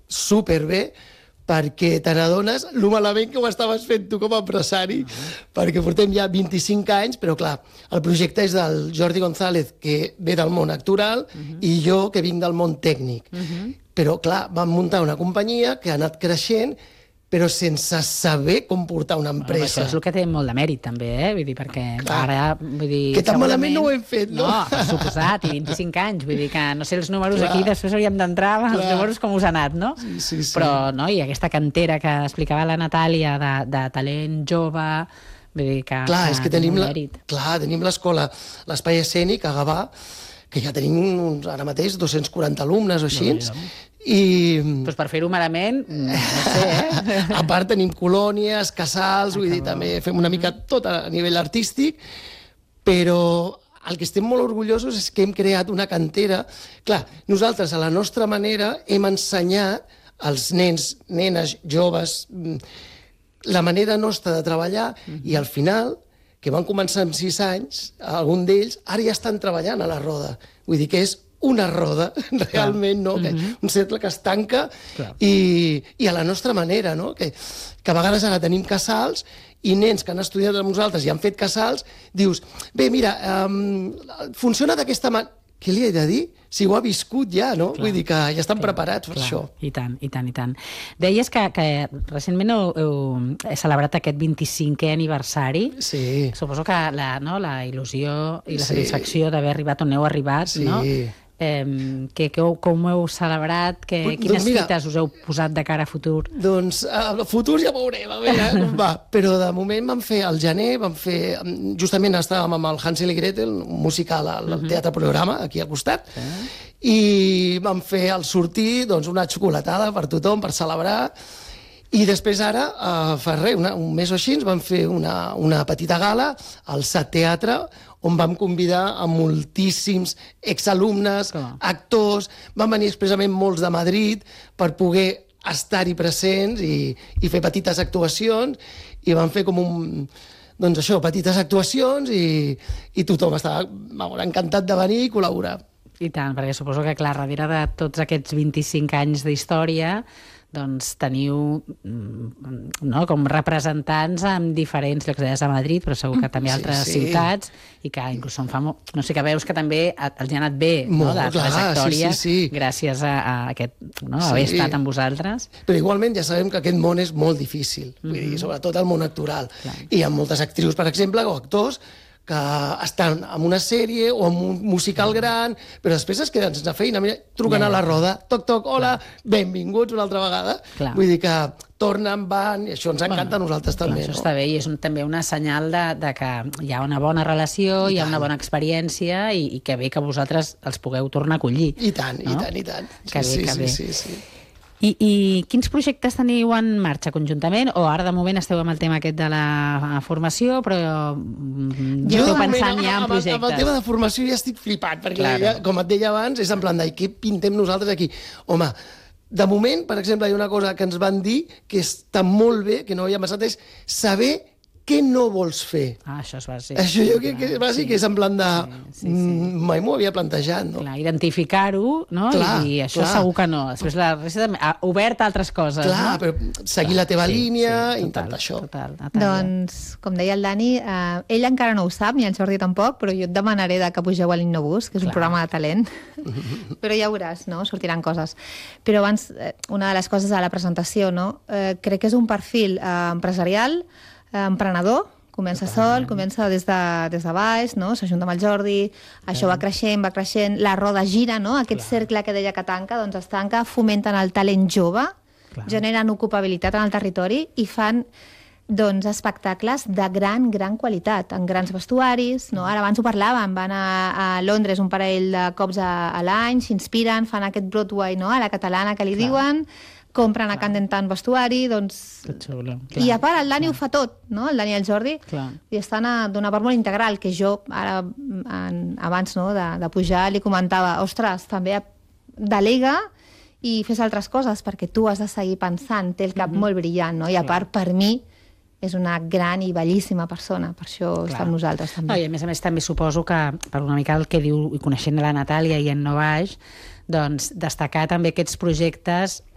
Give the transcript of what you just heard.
superbé, perquè te n'adones lo malament que ho estaves fent tu com a empresari, perquè portem ja 25 anys, però clar, el projecte és del Jordi González, que ve del món actoral, i jo, que vinc del món tècnic. Però clar, vam muntar una companyia que ha anat creixent, però sense saber com portar una empresa. Això és el que té molt de mèrit, també, Vull dir, perquè ara... Que tan malament no ho hem fet, no? No, per suposat, i 25 anys, vull dir que no sé els números aquí, després hauríem d'entrar els números com us ha anat, no? Sí. Però, no, i aquesta cantera que explicava la Natàlia de talent jove, vull dir que... Clar, és que tenim mèrit. tenim l'escola, l'espai escènic a Gavà, que ja tenim ara mateix 240 alumnes o així, Doncs per fer-ho malament, no sé, A part tenim colònies, casals, vull dir, també fem una mica tot a nivell artístic, però el que estem molt orgullosos és que hem creat una cantera. Clar, nosaltres, a la nostra manera, hem ensenyat als nens, nenes, joves, la manera nostra de treballar, i al final, que van començar amb 6 anys, algun d'ells, ara ja estan treballant a la roda. Vull dir que és una roda, realment, no? Un cercle que es tanca i a la nostra manera, no? Que a vegades ara tenim casals i nens que han estudiat amb nosaltres i han fet casals, dius, bé, mira, funciona d'aquesta manera. Què li he de dir? Si ho ha viscut ja, no? Vull dir que ja estan preparats per això. I tant, i tant, i tant. Deies que recentment heu celebrat aquest 25è aniversari. Sí. Suposo que la il·lusió i la satisfacció d'haver arribat on heu arribat, no? Com ho heu celebrat? Quines fites us heu posat de cara a futur? Doncs el futur ja veurem, a veure com va. Però de moment vam fer al gener, justament estàvem amb el Hansel i Gretel, un musical al Teatre Programa, aquí al costat, i vam fer al sortir una xocolatada per tothom, per celebrar. I després ara, fa res, un mes o així, vam fer una petita gala al Sat Teatre, on vam convidar a moltíssims exalumnes, actors, van venir expressament molts de Madrid per poder estar-hi presents i fer petites actuacions, i van fer com petites actuacions, i tothom estava encantat de venir i col·laborar. I tant, perquè suposo que, clar, darrere de tots aquests 25 anys d'història, doncs teniu com representants en diferents llocs, deies a Madrid, però segur que també a altres ciutats, i que inclús no sé, que veus que també els ha anat bé la trajectòria gràcies a haver estat amb vosaltres. Però igualment ja sabem que aquest món és molt difícil, sobretot el món actoral. Hi ha moltes actrius, per exemple, o actors, que estan en una sèrie o en un musical gran, però després es queden sense feina, truquen a la roda, toc, toc, hola, benvinguts una altra vegada. Vull dir que tornen, van, i això ens encanta a nosaltres també. Això està bé, i és també una senyal de que hi ha una bona relació, hi ha una bona experiència, i que bé que vosaltres els pugueu tornar a acollir. I tant, i tant, i tant. Que bé. I quins projectes teniu en marxa conjuntament? O ara de moment esteu amb el tema aquest de la formació, però esteu pensant ja en projectes? Amb el tema de formació ja estic flipat, perquè com et deia abans, és en plan què pintem nosaltres aquí? Home, de moment, per exemple, hi ha una cosa que ens van dir que està molt bé, que no havíem passat, és saber què no vols fer. Això és bàsic. Això jo crec que és bàsic, que és en plan de... Mai m'ho havia plantejat, no? Identificar-ho, no? I això segur que no. Després la resta ha obert altres coses, no? Clar, però seguir la teva línia, intentar això. Doncs, com deia el Dani, ell encara no ho sap, ni el Jordi tampoc, però jo et demanaré que pugeu a l'Innobus, que és un programa de talent. Però ja veuràs, no? Sortiran coses. Però abans, una de les coses de la presentació, no? Crec que és un perfil empresarial, emprenedor, comença sol, comença des de baix, no? S'ajunta amb el Jordi, això va creixent, la roda gira, no? Aquest cercle que deia que tanca, doncs es tanca, fomenten el talent jove, generen ocupabilitat en el territori i fan espectacles de gran qualitat, en grans vestuaris, no? Ara abans ho parlàvem, van a Londres un parell de cops a l'any, s'inspiren, fan aquest Broadway, no? A la catalana que li diuen, compren a Camden Town vestuari, doncs... I a part, el Dani ho fa tot, no? El Dani i el Jordi, i estan d'una part molt integral, que jo, ara, abans de pujar, li comentava, ostres, també delega i fes altres coses, perquè tu has de seguir pensant, té el cap molt brillant, no? I a part, per mi, és una gran i bellíssima persona, per això està amb nosaltres també. I a més també suposo que, per una mica el que diu, i coneixent la Natàlia i en No Baix, doncs destacar també aquests projectes